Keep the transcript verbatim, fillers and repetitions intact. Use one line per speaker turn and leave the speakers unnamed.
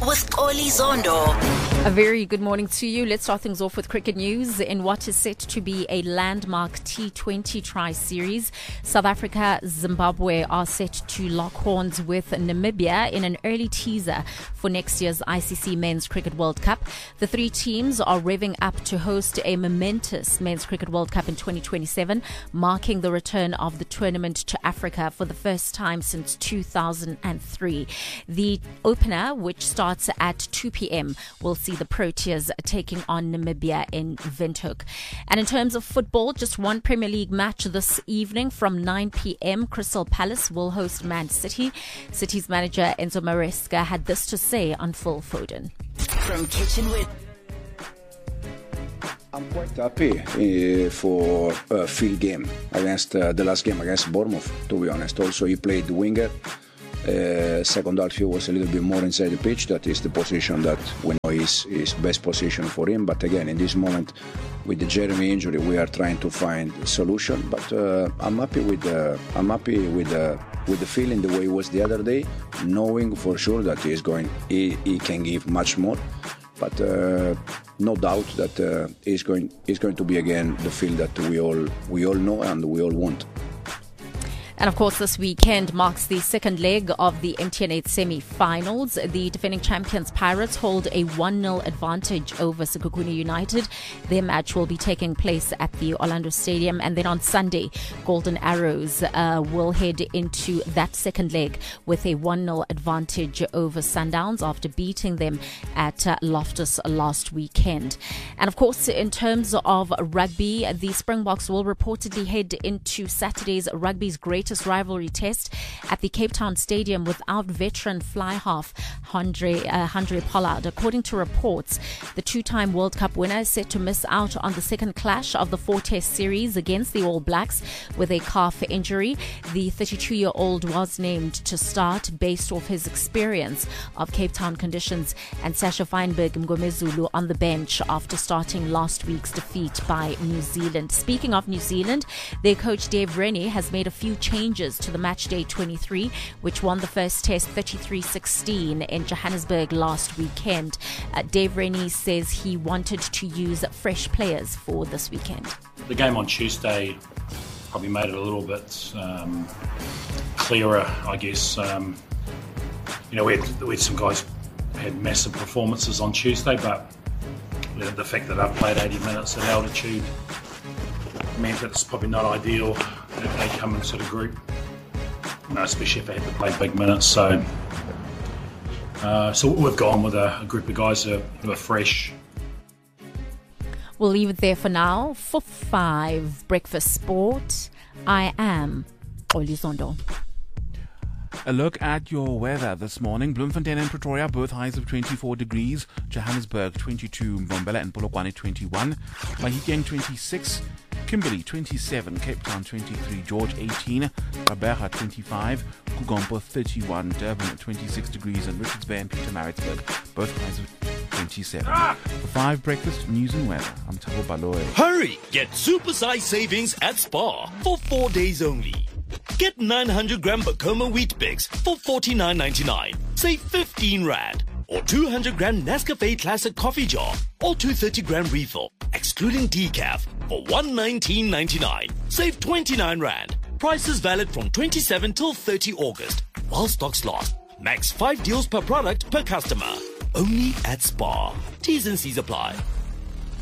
with Oli Zondo.
A very good morning to you. Let's start things off with cricket news. In what is set to be a landmark T twenty tri-series, South Africa, Zimbabwe are set to lock horns with Namibia in an early teaser for next year's I C C Men's Cricket World Cup. The three teams are revving up to host a momentous Men's Cricket World Cup in twenty twenty-seven, marking the return of the tournament to Africa for the first time since two thousand three. The opener, which starts at two p.m., will see the Proteas taking on Namibia in Windhoek. And in terms of football, just one Premier League match this evening from nine p.m. Crystal Palace will host Man City. City's manager Enzo Maresca had this to say on Phil Foden.
From Kitchen with
I'm quite happy uh, for a uh, field game against uh, the last game against Bournemouth, to be honest. Also, he played winger. Uh, second half he was a little bit more inside the pitch. That is the position that we know is is best position for him. But again, in this moment, with the Jeremy injury, we are trying to find a solution. But uh, I'm happy with the I'm happy with the with the feeling the way it was the other day, knowing for sure that he is going he, he can give much more. But uh, no doubt that uh, he's going he's going to be again the field that we all we all know and we all want.
And of course, this weekend marks the second leg of the M T N eight semi-finals. The defending champions Pirates hold a one nil advantage over Sekhukhune United. Their match will be taking place at the Orlando Stadium. And then on Sunday, Golden Arrows uh, will head into that second leg with a one nil advantage over Sundowns after beating them at uh, Loftus last weekend. And of course, in terms of rugby, the Springboks will reportedly head into Saturday's rugby's great rivalry test at the Cape Town Stadium without veteran fly half Handré uh, Handré Pollard. According to reports, the two-time World Cup winner is set to miss out on the second clash of the four-test series against the All Blacks with a calf injury. The thirty-two-year-old was named to start based off his experience of Cape Town conditions, and Sasha Feinberg Mgomezulu on the bench after starting last week's defeat by New Zealand. Speaking of New Zealand, their coach Dave Rennie has made a few changes changes to the match day twenty-three, which won the first test thirty-three sixteen in Johannesburg last weekend. Uh, Dave Rennie says he wanted to use fresh players for this weekend.
The game on Tuesday probably made it a little bit um, clearer, I guess. Um, you know, we had, we had some guys who had massive performances on Tuesday, but the, the fact that I've played eighty minutes at altitude meant that it's probably not ideal if they come in sort of group, you know, especially if they had to play big minutes. So, uh, so we've gone with a, a group of guys who are, who are fresh.
We'll leave it there for now. For five Breakfast Sport, I am Oli Zondo.
A look at your weather this morning. Bloemfontein and Pretoria, both highs of twenty-four degrees. Johannesburg, twenty-two. Mbombela and Polokwane, twenty-one. Mahikeng, twenty-six. Kimberley, twenty-seven. Cape Town, twenty-three. George, eighteen. Gqeberha, twenty-five. Kugompo, thirty-one. Durban at twenty-six degrees. And Richards Bay and Pietermaritzburg, both highs of twenty-seven. Ah! For five Breakfast News and Weather, I'm Thabo Baloyi.
Hurry! Get supersized savings at Spar for four days only. Get nine hundred gram Bacoma Wheat Bix for forty-nine ninety-nine. Save fifteen rand. Or two hundred gram Nescafe Classic Coffee Jar or two thirty gram refill, excluding decaf, for one nineteen ninety-nine. Save twenty-nine rand. Prices valid from twenty-seven till thirty August. While stocks last. Max five deals per product per customer. Only at Spar. T's and C's apply.